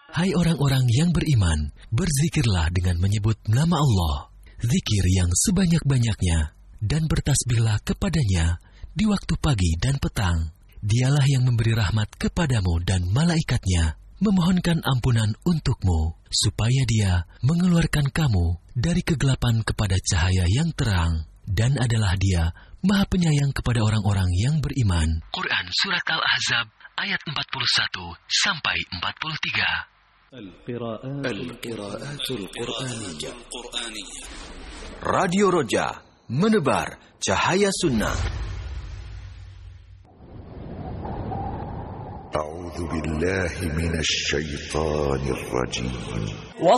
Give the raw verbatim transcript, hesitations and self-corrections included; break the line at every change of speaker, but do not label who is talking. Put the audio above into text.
Hai orang-orang yang beriman, berzikirlah dengan menyebut nama Allah, zikir yang sebanyak-banyaknya, dan bertasbihlah kepadanya di waktu pagi dan petang. Dialah yang memberi rahmat kepadamu dan malaikatnya, memohonkan ampunan untukmu, supaya Dia mengeluarkan kamu dari kegelapan kepada cahaya yang terang, dan adalah Dia Maha Penyayang kepada orang-orang yang beriman. Quran Surat Al-Ahzab ayat empat puluh satu sampai empat puluh tiga.
Al-Qiraatul Qur'aniyah. Radio Roja, menebar cahaya sunnah.
A'udzu billahi minasy syaithanir rajim.